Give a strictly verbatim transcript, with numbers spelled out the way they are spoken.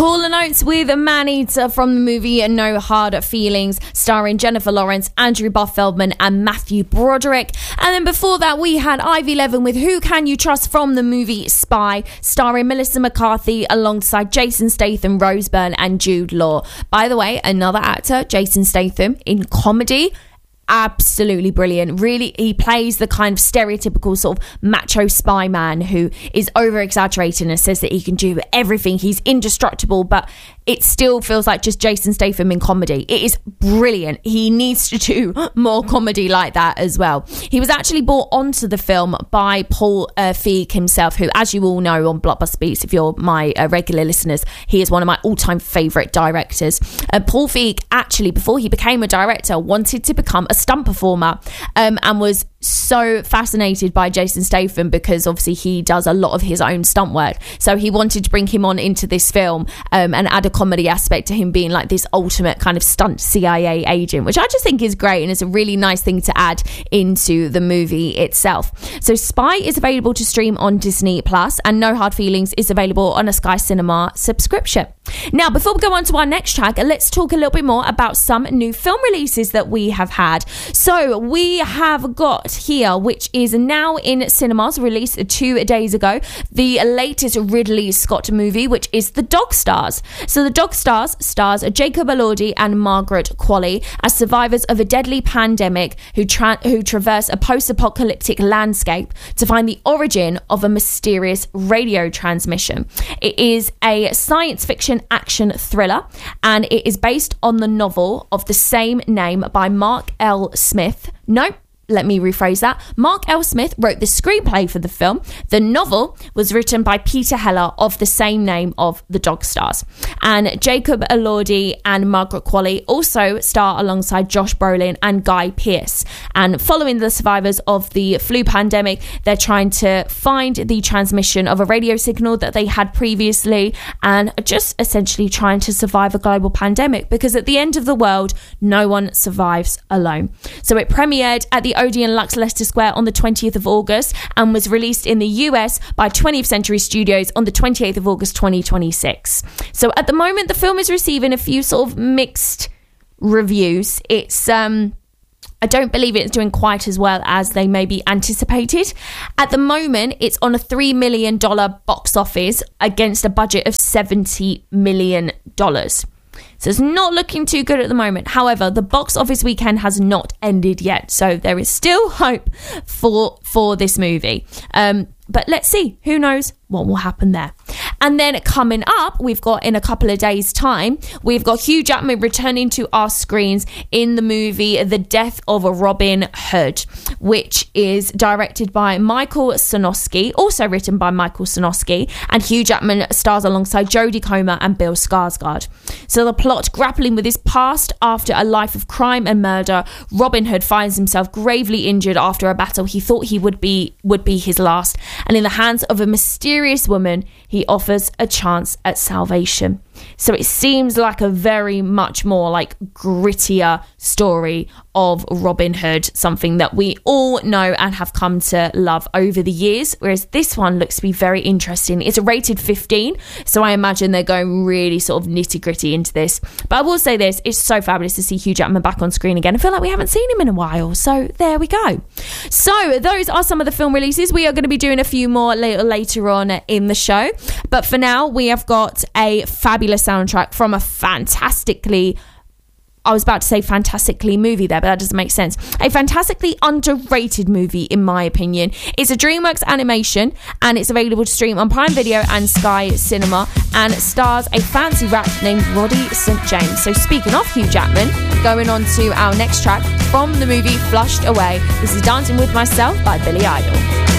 Hall and Oates with Man-Eater from the movie No Hard Feelings, starring Jennifer Lawrence, Andrew Buff Feldman and Matthew Broderick. And then before that we had Ivy Levin with Who Can You Trust from the movie Spy, starring Melissa McCarthy alongside Jason Statham, Rose Byrne and Jude Law. By the way, another actor, Jason Statham, in comedy, absolutely brilliant. Really, he plays the kind of stereotypical sort of macho spy man who is over exaggerating and says that he can do everything. He's indestructible, but it still feels like just Jason Statham in comedy. It is brilliant. He needs to do more comedy like that as well. He was actually brought onto the film by Paul uh, Feig himself, who, as you all know on Blockbuster Beats, if you're my uh, regular listeners, he is one of my all-time favourite directors. Uh, Paul Feig actually, before he became a director, wanted to become a stunt performer um, and was so fascinated by Jason Statham because obviously he does a lot of his own stunt work. So he wanted to bring him on into this film um, and add a comedy aspect to him being like this ultimate kind of stunt C I A agent, which I just think is great and it's a really nice thing to add into the movie itself. So Spy is available to stream on Disney Plus and No Hard Feelings is available on a Sky Cinema subscription. Now, before we go on to our next track, let's talk a little bit more about some new film releases that we have had. So we have got here, which is now in cinemas, released two days ago, the latest Ridley Scott movie, which is The Dog Stars. So The Dog Stars stars Jacob Elordi and Margaret Qualley as survivors of a deadly pandemic who, tra- who traverse a post-apocalyptic landscape to find the origin of a mysterious radio transmission. It is a science fiction action thriller and it is based on the novel of the same name by Mark L. Smith. Nope. Let me rephrase that. Mark L. Smith wrote the screenplay for the film. The novel was written by Peter Heller of the same name of The Dog Stars. And Jacob Elordi and Margaret Qualley also star alongside Josh Brolin and Guy Pearce. And following the survivors of the flu pandemic, they're trying to find the transmission of a radio signal that they had previously and just essentially trying to survive a global pandemic because at the end of the world, no one survives alone. So it premiered at the Odeon Lux Leicester Square on the twentieth of August and was released in the U S by twentieth Century Studios on the twenty-eighth of August twenty twenty-six. So at the moment the film is receiving a few sort of mixed reviews. It's um I don't believe it's doing quite as well as they maybe anticipated. At the moment, it's on a three million dollars box office against a budget of seventy million dollars. So it's not looking too good at the moment. However, the box office weekend has not ended yet. So there is still hope for for this movie. Um, but let's see. Who knows what will happen there. And then coming up, we've got in a couple of days' time, we've got Hugh Jackman returning to our screens in the movie The Death of Robin Hood, which is directed by Michael Sarnoski, also written by Michael Sarnoski, and Hugh Jackman stars alongside Jodie Comer and Bill Skarsgård. So the plot, grappling with his past after a life of crime and murder, Robin Hood finds himself gravely injured after a battle he thought he would be would be his last, and in the hands of a mysterious woman, he offers a chance at salvation. So it seems like a very much more like grittier story of Robin Hood, something that we all know and have come to love over the years, whereas this one looks to be very interesting. It's a rated fifteen, so I imagine they're going really sort of nitty gritty into this. But I will say this, it's so fabulous to see Hugh Jackman back on screen again. I feel like we haven't seen him in a while, so there we go. So those are some of the film releases. We are going to be doing a few more later, later on in the show, but for now we have got a fabulous soundtrack from a fantastically I was about to say fantastically movie there, but that doesn't make sense. A fantastically underrated movie, in my opinion. It's a DreamWorks animation, and it's available to stream on Prime Video and Sky Cinema, and stars a fancy rat named Roddy Saint James. So speaking of Hugh Jackman, going on to our next track from the movie Flushed Away. This is Dancing With Myself by Billy Idol.